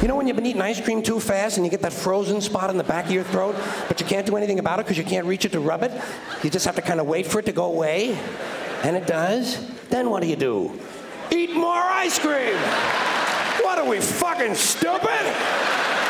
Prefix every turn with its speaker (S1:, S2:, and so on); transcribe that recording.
S1: You know when you've been eating ice cream too fast and you get that frozen spot in the back of your throat, but you can't do anything about it because you can't reach it to rub it? You just have to kind of wait for it to go away, and it does. Then what do? Eat more ice cream! What are we, fucking stupid?